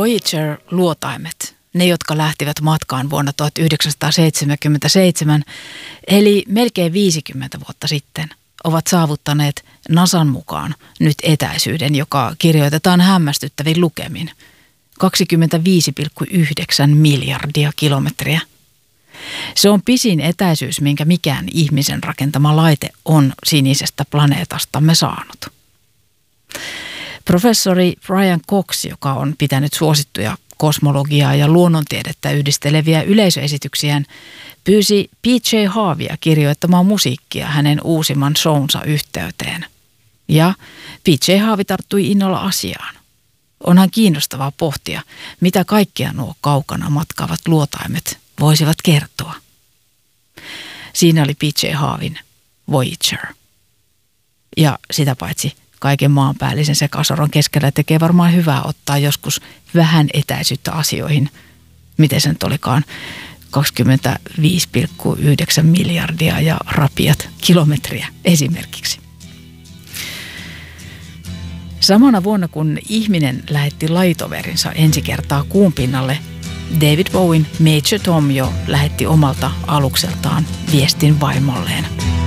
Voyager-luotaimet, ne jotka lähtivät matkaan vuonna 1977, eli melkein 50 vuotta sitten, ovat saavuttaneet NASAn mukaan nyt etäisyyden, joka kirjoitetaan hämmästyttävin lukemin. 25,9 miljardia kilometriä. Se on pisin etäisyys, minkä mikään ihmisen rakentama laite on sinisestä planeetastamme saanut. Professori Brian Cox, joka on pitänyt suosittuja kosmologiaa ja luonnontiedettä yhdisteleviä yleisöesityksiään, pyysi P.J. Harveya kirjoittamaan musiikkia hänen uusimman shownsa yhteyteen. Ja P.J. Harvey tarttui innolla asiaan. Onhan kiinnostavaa pohtia, mitä kaikkia nuo kaukana matkaavat luotaimet voisivat kertoa. Siinä oli P.J. Harveyn Voyager. Ja sitä paitsi kaiken maanpäällisen sekasoron keskellä tekee varmaan hyvää ottaa joskus vähän etäisyyttä asioihin. Miten se nyt olikaan? 25,9 miljardia ja rapiat kilometriä esimerkiksi. Samana vuonna, kun ihminen lähetti lajitoverinsa ensi kertaa kuun pinnalle, David Bowen Major Tom jo lähetti omalta alukseltaan viestin vaimolleen.